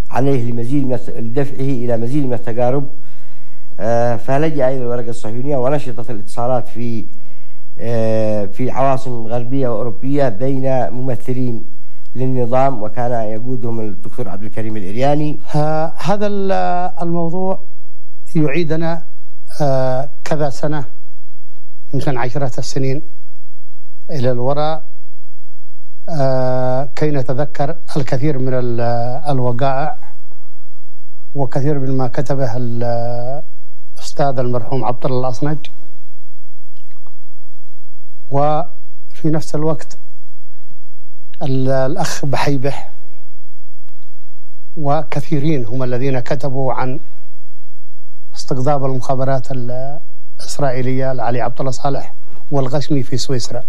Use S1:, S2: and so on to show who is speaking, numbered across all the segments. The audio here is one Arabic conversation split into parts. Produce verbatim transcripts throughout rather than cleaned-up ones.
S1: عليه لمزيد لدفعه إلى مزيد من التقارب، فلجأ إلى الورقة الصهيونية ونشطت الاتصالات في في عواصم غربية وأوروبية بين ممثلين للنظام، وكان يقودهم الدكتور عبد الكريم الإرياني.
S2: هذا الموضوع يعيدنا كذا سنة، يمكن عشرة السنين إلى الوراء، كي نتذكر الكثير من الوقائع وكثير من ما كتبه الأستاذ المرحوم عبد الله الأصنج. وفي نفس الوقت الأخ بحيبح وكثيرين هم الذين كتبوا عن استقطاب المخابرات الإسرائيلية لعلي عبد الله صالح والغشمي في سويسرا.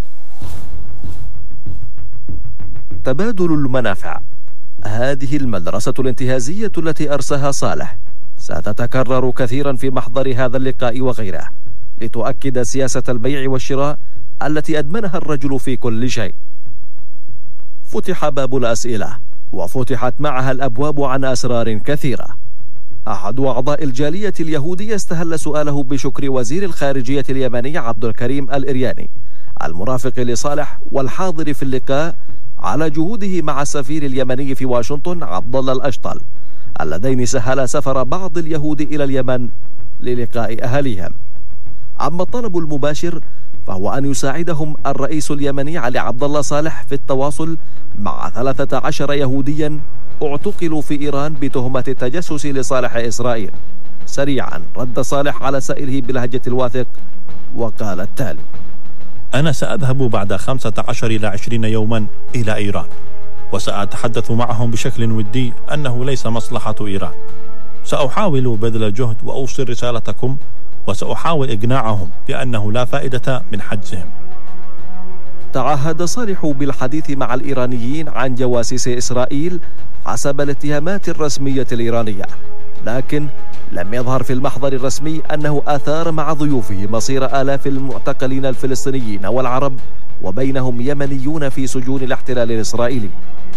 S3: تبادل المنافع، هذه المدرسة الانتهازية التي أرساها صالح ستتكرر كثيرا في محضر هذا اللقاء وغيره، لتؤكد سياسة البيع والشراء التي أدمنها الرجل في كل شيء. فتح باب الأسئلة وفتحت معها الأبواب عن أسرار كثيرة. أحد أعضاء الجالية اليهودية استهل سؤاله بشكر وزير الخارجية اليمني عبد الكريم الإرياني المرافق لصالح والحاضر في اللقاء على جهوده مع السفير اليمني في واشنطن عبد الله الأشطل، اللذين سهلا سفر بعض اليهود إلى اليمن للقاء أهاليهم. أما الطلب المباشر فهو أن يساعدهم الرئيس اليمني علي عبد الله صالح في التواصل مع ثلاثة عشر يهوديا اعتقلوا في إيران بتهمة التجسس لصالح إسرائيل. سريعا رد صالح على سائله بلهجة الواثق وقال التالي:
S4: أنا سأذهب بعد خمسة عشر إلى عشرين يوما إلى إيران، وسأتحدث معهم بشكل ودي أنه ليس مصلحة إيران. سأحاول بذل الجهد وأوصل رسالتكم، وسأحاول إقناعهم بأنه لا فائدة من حجزهم.
S3: تعهد صالح بالحديث مع الإيرانيين عن جواسيس إسرائيل حسب الاتهامات الرسمية الإيرانية، لكن لم يظهر في المحضر الرسمي أنه أثار مع ضيوفه مصير آلاف المعتقلين الفلسطينيين والعرب، وبينهم يمنيون في سجون الاحتلال الإسرائيلي.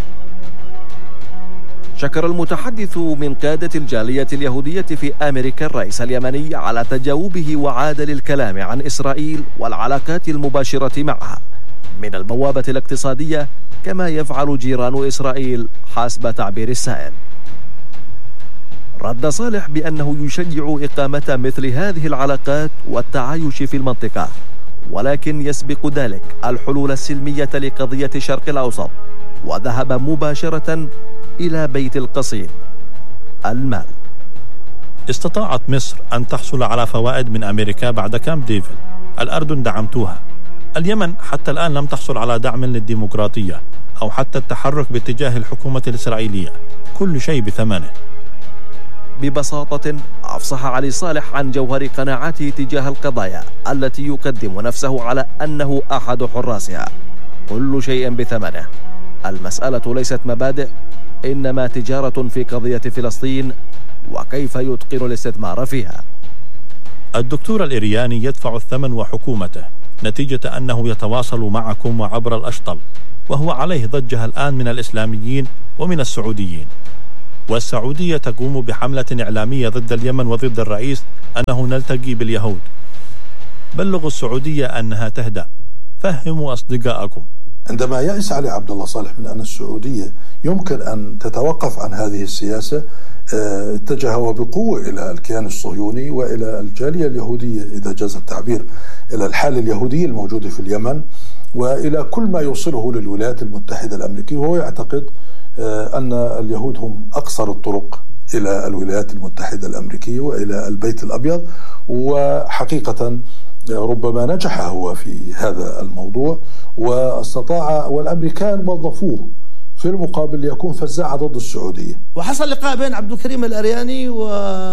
S3: شكر المتحدث من قادة الجالية اليهودية في أمريكا الرئيس اليمني على تجاوبه وعاد للكلام عن إسرائيل والعلاقات المباشرة معها من البوابة الاقتصادية كما يفعل جيران إسرائيل حسب تعبير السائل. رد صالح بأنه يشجع إقامة مثل هذه العلاقات والتعايش في المنطقة، ولكن يسبق ذلك الحلول السلمية لقضية الشرق الأوسط، وذهب مباشرة إلى بيت القصيد. المال.
S4: استطاعت مصر أن تحصل على فوائد من أمريكا بعد كامب ديفيد. الأردن دعمتوها. اليمن حتى الآن لم تحصل على دعم للديمقراطية أو حتى التحرك باتجاه الحكومة الإسرائيلية، كل شيء بثمنه.
S3: ببساطة أفصح علي صالح عن جوهر قناعاته تجاه القضايا التي يقدم نفسه على أنه أحد حراسها. كل شيء بثمنه. المسألة ليست مبادئ، إنما تجارة في قضية فلسطين وكيف يتقن الاستثمار فيها.
S4: الدكتور الإرياني يدفع الثمن وحكومته نتيجة أنه يتواصل معكم وعبر الأشطل، وهو عليه ضجة الآن من الإسلاميين ومن السعوديين. والسعودية تقوم بحملة إعلامية ضد اليمن وضد الرئيس أنه نلتقي باليهود. بلغوا السعودية أنها تهدأ، فهموا أصدقائكم.
S5: عندما يأس علي عبد الله صالح من أن السعودية يمكن أن تتوقف عن هذه السياسة، اتجه وبقوة إلى الكيان الصهيوني وإلى الجالية اليهودية إذا جاز التعبير، إلى الحالة اليهودية الموجودة في اليمن، وإلى كل ما يوصله للولايات المتحدة الأمريكية. وهو يعتقد أن اليهود هم أقصر الطرق إلى الولايات المتحدة الأمريكية وإلى البيت الأبيض، وحقيقة ربما نجح هو في هذا الموضوع واستطاع، والأمريكان وظفوه في المقابل ليكون فزاعة ضد السعودية.
S6: وحصل لقاء بين عبد الكريم الأرياني و...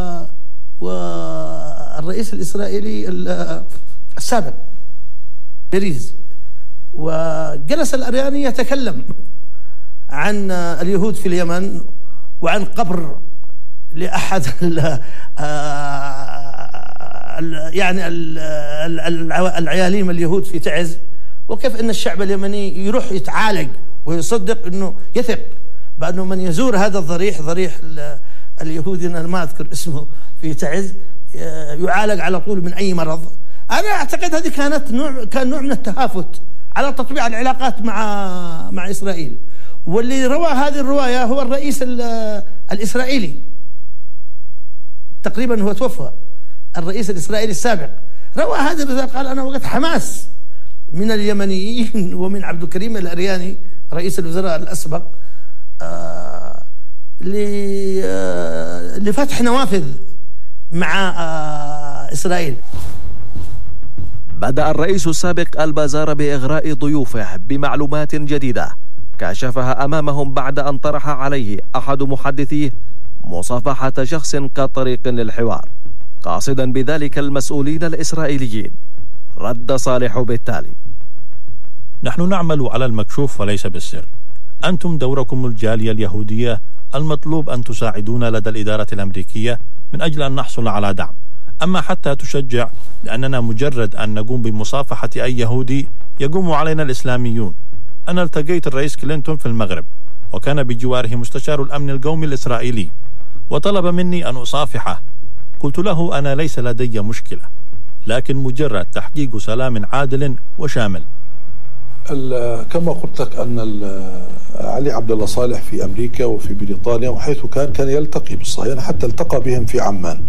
S6: والرئيس الإسرائيلي السابق بيريز، وجلس الأرياني يتكلم عن اليهود في اليمن وعن قبر لأحد ال يعني العياليم اليهود في تعز، وكيف أن الشعب اليمني يروح يتعالج ويصدق أنه يثق بأنه من يزور هذا الضريح، ضريح اليهودي أنا ما أذكر اسمه في تعز، يعالج على طول من أي مرض. أنا أعتقد هذه كانت نوع كان نوع من التهافت على تطبيع العلاقات مع مع إسرائيل. واللي روى هذه الرواية هو الرئيس الإسرائيلي، تقريبا هو توفى، الرئيس الإسرائيلي السابق روى هذه الرواية، قال أنا وقت حماس من اليمنيين ومن عبد الكريم الأرياني رئيس الوزراء الأسبق آه لفتح نوافذ مع آه إسرائيل.
S3: بدأ الرئيس السابق البازار بإغراء ضيوفه بمعلومات جديدة كشفها أمامهم بعد أن طرح عليه أحد محدثيه مصافحة شخص كطريق للحوار، قاصدا بذلك المسؤولين الإسرائيليين. رد صالح بالتالي:
S4: نحن نعمل على المكشوف وليس بالسر. أنتم دوركم الجالية اليهودية المطلوب أن تساعدونا لدى الإدارة الأمريكية من أجل أن نحصل على دعم، أما حتى تشجع، لأننا مجرد أن نقوم بمصافحة أي يهودي يقوم علينا الإسلاميون. أنا التقيت الرئيس كلينتون في المغرب، وكان بجواره مستشار الأمن القومي الإسرائيلي، وطلب مني أن أصافحه. قلت له أنا ليس لدي مشكلة، لكن مجرد تحقيق سلام عادل وشامل.
S5: كما قلت لك أن علي عبد الله صالح في أمريكا وفي بريطانيا وحيث كان كان يلتقي بالصهاينة، حتى التقى بهم في عمان،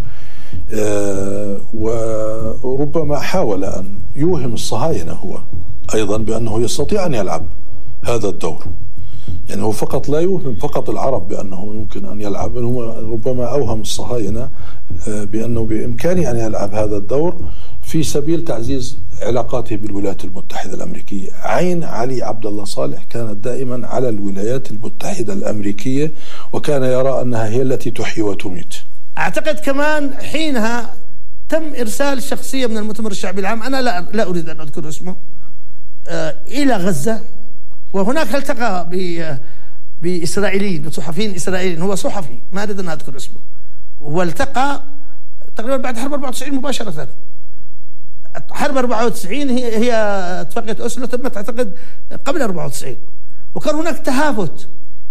S5: وربما حاول أن يوهم الصهاينة هو أيضا بأنه يستطيع أن يلعب هذا الدور. يعني هو فقط لا يوهم فقط العرب بأنه يمكن أن يلعب، ربما أوهم الصهاينة بأنه بإمكانه أن يلعب هذا الدور في سبيل تعزيز علاقاته بالولايات المتحدة الأمريكية. عين علي عبد الله صالح كانت دائما على الولايات المتحدة الأمريكية، وكان يرى أنها هي التي تحيي وتميت.
S6: أعتقد كمان حينها تم إرسال شخصية من المؤتمر الشعبي العام، أنا لا, لا أريد أن أذكر اسمه، آه إلى غزة، وهناك التقى بإسرائيليين، بصحفيين إسرائيليين، هو صحفي ما أريد أن أذكر اسمه، والتقى تقريبا بعد حرب أربعة وتسعين مباشرة. حرب أربعة وتسعين هي هي اتفاقية أوسلو تمت أعتقد قبل أربعة وتسعين، وكان هناك تهافت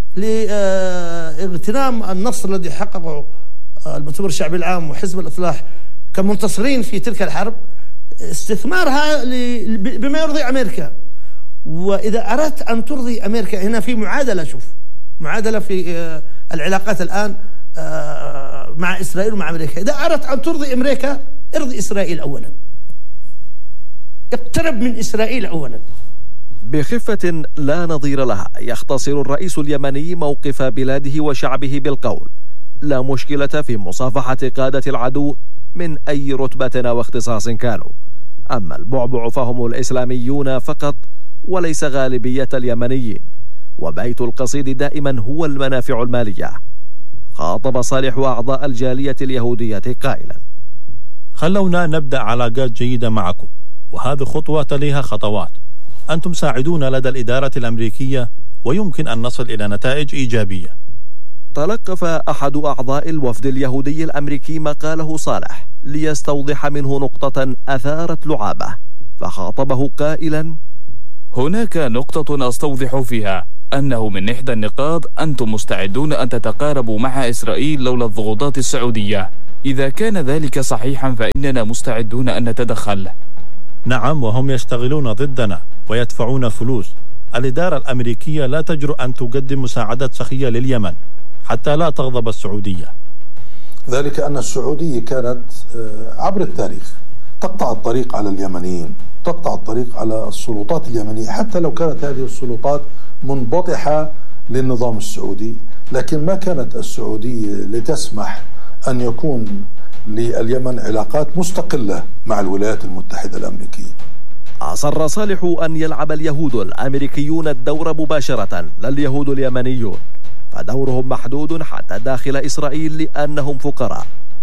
S6: لاغتنام النصر الذي حققه المؤتمر الشعبي العام وحزب الإصلاح كمنتصرين في تلك الحرب، استثمارها بما يرضي أمريكا. وإذا أردت أن ترضي أمريكا، هنا في معادلة، شوف معادلة في العلاقات الآن مع إسرائيل ومع أمريكا. إذا أردت أن ترضي أمريكا ارضي إسرائيل أولا، اقترب من إسرائيل أولا.
S3: بخفة لا نظير لها يختصر الرئيس اليمني موقف بلاده وشعبه بالقول: لا مشكلة في مصافحة قادة العدو من أي رتبة واختصاص كانوا، أما البعبع فهم الإسلاميون فقط وليس غالبية اليمنيين، وبيت القصيد دائما هو المنافع المالية. خاطب صالح أعضاء الجالية اليهودية قائلا:
S4: خلونا نبدأ علاقات جيدة معكم، وهذه خطوة تليها خطوات. أنتم ساعدونا لدى الإدارة الأمريكية، ويمكن أن نصل إلى نتائج إيجابية.
S3: تلقف أحد أعضاء الوفد اليهودي الأمريكي مقاله صالح ليستوضح منه نقطة أثارت لعابه، فخاطبه قائلا:
S7: هناك نقطة أستوضح فيها أنه من إحدى النقاط أنتم مستعدون أن تتقاربوا مع إسرائيل لولا الضغوطات السعودية. إذا كان ذلك صحيحا فإننا مستعدون أن نتدخل.
S4: نعم، وهم يشتغلون ضدنا ويدفعون فلوس. الإدارة الأمريكية لا تجرؤ أن تقدم مساعدات سخية لليمن حتى لا تغضب السعودية.
S5: ذلك أن السعودية كانت عبر التاريخ تقطع الطريق على اليمنيين، تقطع الطريق على السلطات اليمنية، حتى لو كانت هذه السلطات منبطحة للنظام السعودي، لكن ما كانت السعودية لتسمح أن يكون لليمن علاقات مستقلة مع الولايات المتحدة الأمريكية.
S3: أصر صالح أن يلعب اليهود الأمريكيون الدور مباشرة لا اليهود اليمنيون، فدورهم محدود حتى داخل إسرائيل لأنهم فقراء،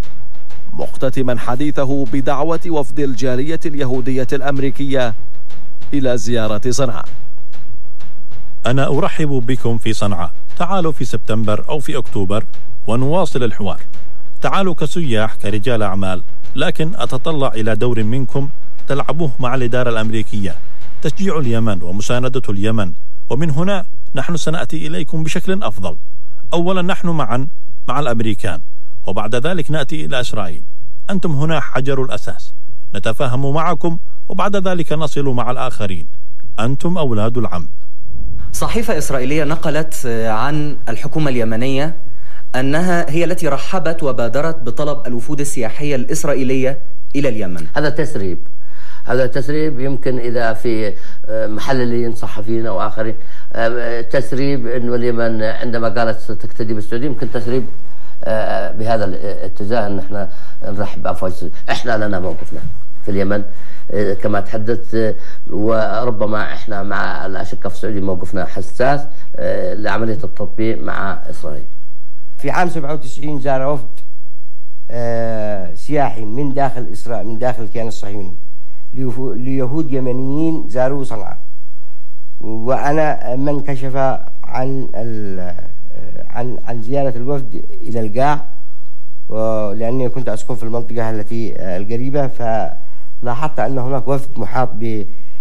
S3: مختتما حديثه بدعوة وفد الجالية اليهودية الأمريكية إلى زيارة صنعاء.
S4: أنا أرحب بكم في صنعاء، تعالوا في سبتمبر أو في أكتوبر ونواصل الحوار. تعالوا كسياح كرجال أعمال، لكن أتطلع إلى دور منكم تلعبوه مع الإدارة الأمريكية، تشجيع اليمن ومساندة اليمن ومن هنا نحن سنأتي إليكم بشكل أفضل. أولا نحن معا مع الأمريكان، وبعد ذلك نأتي إلى إسرائيل. أنتم هنا حجر الأساس، نتفاهم معكم وبعد ذلك نصل مع الآخرين. أنتم أولاد العم.
S8: صحيفة إسرائيلية نقلت عن الحكومة اليمنية أنها هي التي رحبت وبادرت بطلب الوفود السياحية الإسرائيلية إلى اليمن.
S9: هذا تسريب، هذا تسريب. يمكن إذا في محللين صحفيين أو آخرين تسريب أنه اليمن عندما قالت ستقتدي بالسعودية، يمكن تسريب بهذا الاتجاه أن احنا نرحب بأفواج. احنا لنا موقفنا في اليمن كما تحدثت، وربما احنا مع الأشقاء في السعودية موقفنا حساس لعملية التطبيع مع إسرائيل.
S1: في عام سبعة وتسعين زار وفد سياحي من داخل إسرائيل، من داخل الكيان الصهيوني، ليهود يمنيين زاروا صنعاء، وأنا من كشف عن عن عن زيارة الوفد إلى القاع، لأني كنت أسكن في المنطقة التي القريبة، فلاحظت أن هناك وفد محاط ب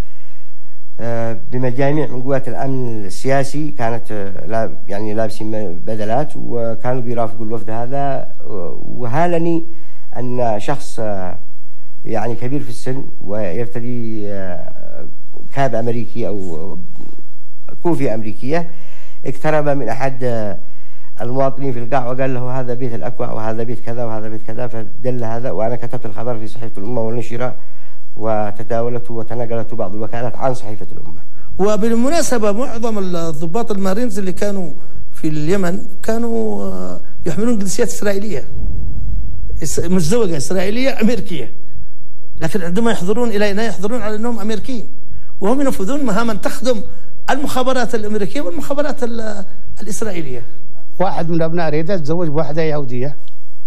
S1: بمجاميع من قوات الأمن السياسي، كانت يعني لابسين بدلات وكانوا بيرافقوا الوفد هذا. وهالني أن شخص يعني كبير في السن ويرتدي كاب أمريكي أو كوفية أمريكية اقترب من أحد المواطنين في القاع وقال له هذا بيت الأكوع وهذا بيت كذا وهذا بيت كذا، فدل هذا. وأنا كتبت الخبر في صحيفة الأمة ونشر وتداولته وتناقلته بعض الوكالات عن صحيفة الأمة.
S6: وبالمناسبة معظم الضباط المارينز اللي كانوا في اليمن كانوا يحملون جنسيات إسرائيلية، مزدوجة إسرائيلية أمريكية، لكن عندما يحضرون إلينا يحضرون على أنهم أمريكيين، وهم ينفذون مهاما تخدم المخابرات الأمريكية والمخابرات الإسرائيلية.
S2: واحد من أبناء ريدة تزوج بواحدة يهودية،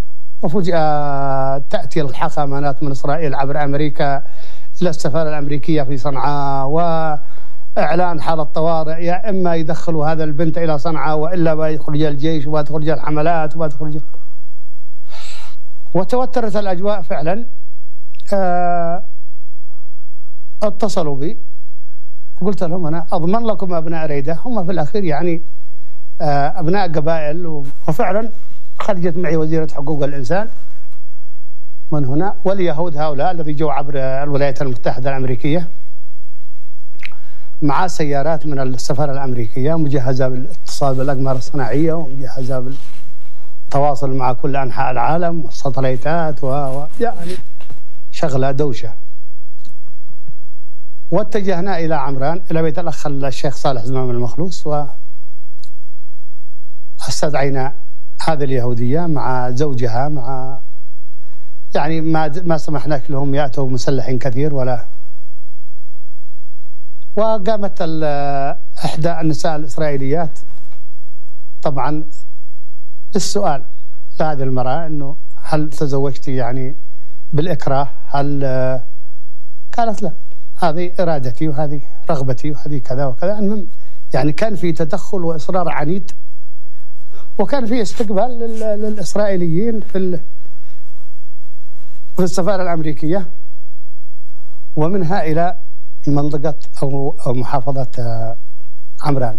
S2: وفجأة تأتي الحكمانات من إسرائيل عبر أمريكا إلى السفارة الأمريكية في صنعاء وإعلان حالة طوارئ، يا إما يدخلوا هذا البنت إلى صنعاء وإلا بيخرج الجيش وبتخرج الحملات وبتخرج. وتوترت الأجواء فعلا. آه اتصلوا بي وقلت لهم أنا أضمن لكم أبناء ريدة، هم في الأخير يعني آه أبناء قبائل. وفعلا خرجت معي وزيرة حقوق الإنسان من هنا، واليهود هؤلاء الذي جو عبر الولايات المتحدة الأمريكية مع سيارات من السفارة الأمريكية مجهزة بالاتصال بالأقمار الصناعية ومجهزة بالتواصل مع كل أنحاء العالم والساتلايتات ويعني شغلة دوشة. واتجهنا إلى عمران إلى بيت الأخ الشيخ صالح زمام المخلوص، واستدعينا هذه اليهودية مع زوجها، مع يعني ما ما سمحنا لهم يأتوا مسلحين كثير ولا. وقامت إحدى النساء الإسرائيليات طبعا السؤال لهذه المرأة إنه هل تزوجتي يعني بالإكراه؟ هل قالت لا، هذه إرادتي وهذه رغبتي وهذه كذا وكذا. المهم يعني كان في تدخل وإصرار عنيد، وكان في استقبال للإسرائيليين في في السفارة الأمريكية، ومنها إلى منطقة أو محافظة عمران.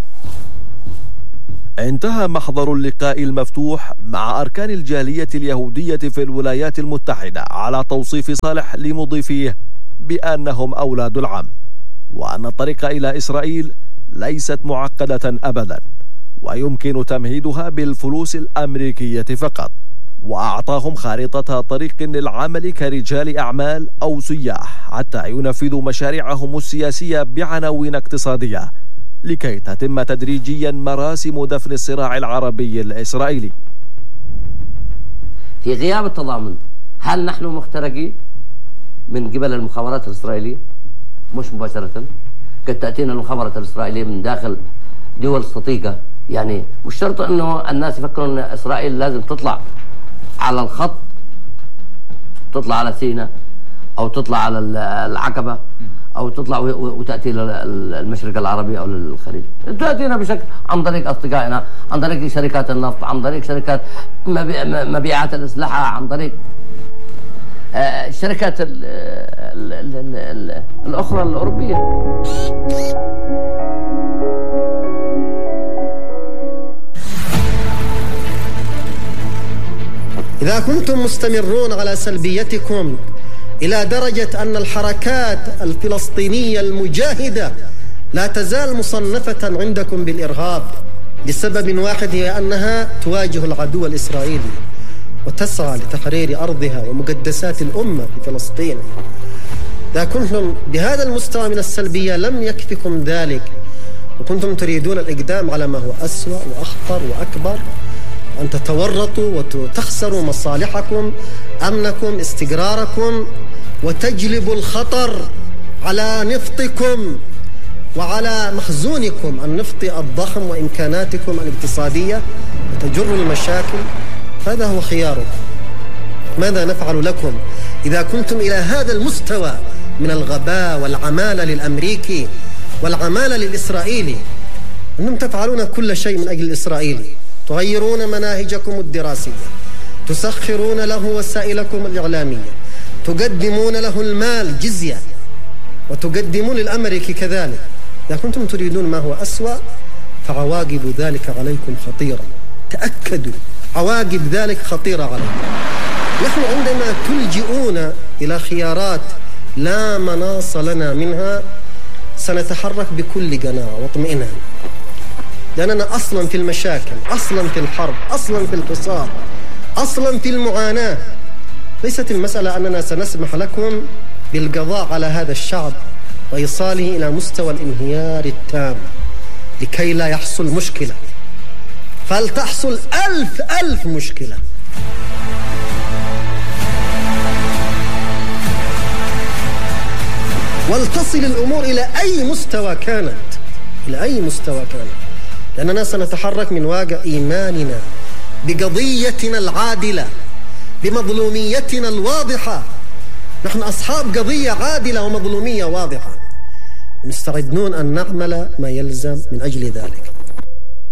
S3: انتهى محضر اللقاء المفتوح مع أركان الجالية اليهودية في الولايات المتحدة على توصيف صالح لمضيفيه بأنهم أولاد العم، وأن الطريق إلى إسرائيل ليست معقدة أبدا، ويمكن تمهيدها بالفلوس الأمريكية فقط. وأعطاهم خارطة طريق للعمل كرجال أعمال أو سياح حتى ينفذوا مشاريعهم السياسية بعناوين اقتصادية، لكي تتم تدريجيا مراسم دفن الصراع العربي الإسرائيلي.
S9: في غياب التضامن، هل نحن مخترقين من قبل المخابرات الإسرائيلية؟ مش مباشرة، قد تأتينا المخابرات الإسرائيلية من داخل دول صديقة. يعني مش شرط أنه الناس يفكرون أن إسرائيل لازم تطلع على الخط، تطلع على سيناء أو تطلع على العقبة أو تطلع وتأتي للمشرق العربي أو للخليج. تأتينا بشكل عن طريق أصدقائنا، عن طريق شركات النفط، عن طريق شركات مبيعات الأسلحة، عن طريق الشركات الأخرى الأوروبية.
S10: إذا كنتم مستمرون على سلبيتكم إلى درجة أن الحركات الفلسطينية المجاهدة لا تزال مصنفة عندكم بالإرهاب لسبب واحد، هي أنها تواجه العدو الإسرائيلي وتسعى لتحرير أرضها ومقدسات الأمة في فلسطين. إذا كنتم بهذا المستوى من السلبية لم يكفكم ذلك وكنتم تريدون الإقدام على ما هو أسوأ وأخطر وأكبر، أن تتورطوا وتخسروا مصالحكم، أمنكم، استقراركم، وتجلبوا الخطر على نفطكم وعلى مخزونكم النفطي الضخم وإمكاناتكم الاقتصادية، وتجروا المشاكل، هذا هو خياركم. ماذا نفعل لكم إذا كنتم إلى هذا المستوى من الغباء والعمالة للأمريكي والعمالة للإسرائيلي؟ أنتم تفعلون كل شيء من أجل الإسرائيلي، تغيرون مناهجكم الدراسية، تسخرون له وسائلكم الإعلامية، تقدمون له المال جزية، وتقدمون للأمريكي كذلك. إذا كنتم تريدون ما هو أسوأ فعواقب ذلك عليكم خطيرة، تأكدوا عواقب ذلك خطيرة عليكم. نحن عندما تلجئون إلى خيارات لا مناص لنا منها سنتحرك بكل قناعة واطمئنان، لأننا أصلا في المشاكل، أصلا في الحرب، أصلا في الحصار، أصلا في المعاناة. ليست المسألة أننا سنسمح لكم بالقضاء على هذا الشعب وإيصاله إلى مستوى الانهيار التام لكي لا يحصل مشكلة، فلتحصل ألف ألف مشكلة. ولتصل الأمور إلى أي مستوى كانت، إلى أي مستوى كانت، لأننا سنتحرك من واقع إيماننا بقضيتنا العادلة، بمظلوميتنا الواضحة. نحن أصحاب قضية عادلة ومظلومية واضحة، مستعدون أن نعمل ما يلزم من أجل ذلك.